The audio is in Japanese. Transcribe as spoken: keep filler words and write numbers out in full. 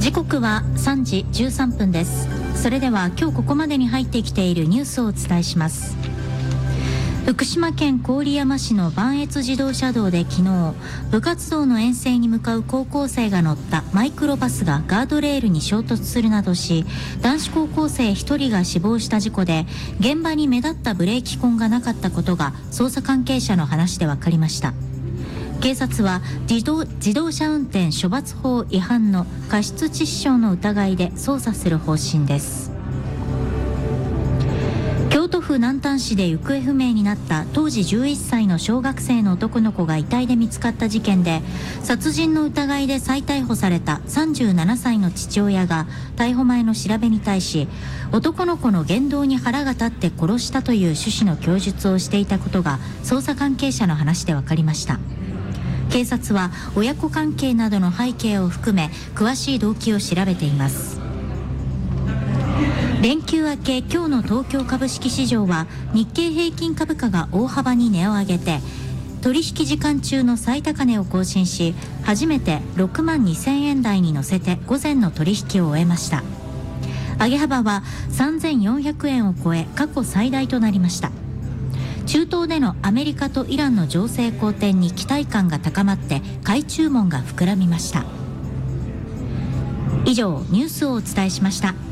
時刻はさんじじゅうさんぷんです。それでは今日ここまでに入ってきているニュースをお伝えします。福島県郡山市の磐越自動車道で昨日、部活動の遠征に向かう高校生が乗ったマイクロバスがガードレールに衝突するなどし、男子高校生ひとりが死亡した事故で、現場に目立ったブレーキ痕がなかったことが捜査関係者の話で分かりました。警察は自動、自動車運転処罰法違反の過失致死傷の疑いで捜査する方針です。京都府南丹市で行方不明になった当時じゅういっさいの小学生の男の子が遺体で見つかった事件で、殺人の疑いで再逮捕されたさんじゅうななさいの父親が逮捕前の調べに対し、男の子の言動に腹が立って殺したという趣旨の供述をしていたことが捜査関係者の話で分かりました。警察は親子関係などの背景を含め詳しい動機を調べています。連休明け、今日の東京株式市場は日経平均株価が大幅に値を上げて、取引時間中の最高値を更新し、初めてろくまんにせんえん台に乗せて午前の取引を終えました。上げ幅はさんぜんよんひゃくえんを超え、過去最大となりました。中東でのアメリカとイランの情勢好転に期待感が高まって買い注文が膨らみました。以上、ニュースをお伝えしました。